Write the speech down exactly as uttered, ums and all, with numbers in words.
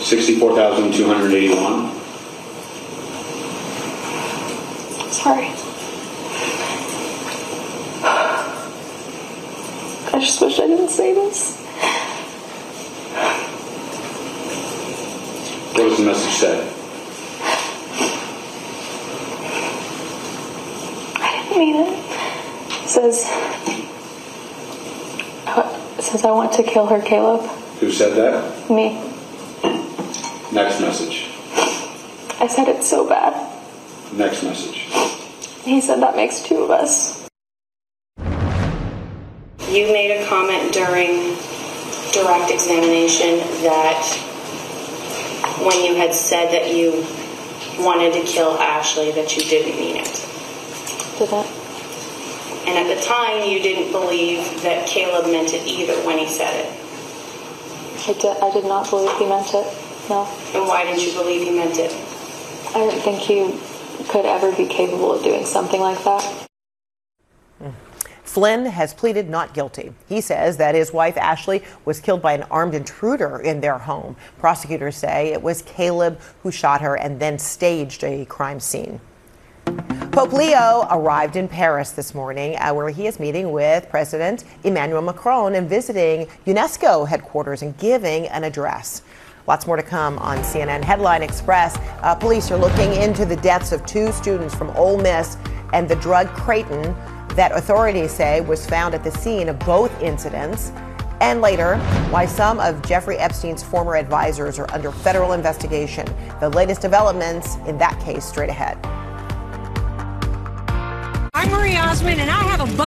sixty-four thousand two hundred eighty-one. Sorry. I just wish I didn't say this. What does the message say? I didn't mean it. It says, it says I want to kill her, Caleb. Who said that? Me. Next message. I said it so bad. Next message. He said that makes two of us. You made a comment during direct examination that when you had said that you wanted to kill Ashley, that you didn't mean it. Did that? And at the time, you didn't believe that Caleb meant it either when he said it. I did, I did not believe he meant it, no. And why didn't you believe he meant it? I didn't think he could ever be capable of doing something like that. Flynn has pleaded not guilty. He says that his wife, Ashley, was killed by an armed intruder in their home. Prosecutors say it was Caleb who shot her and then staged a crime scene. Pope Leo arrived in Paris this morning, uh, where he is meeting with President Emmanuel Macron and visiting UNESCO headquarters and giving an address. Lots more to come on C N N Headline Express. Uh, police are looking into the deaths of two students from Ole Miss and the drug Creighton that authorities say was found at the scene of both incidents. And later, why some of Jeffrey Epstein's former advisors are under federal investigation. The latest developments in that case straight ahead. I'm Marie Osmond, and I have a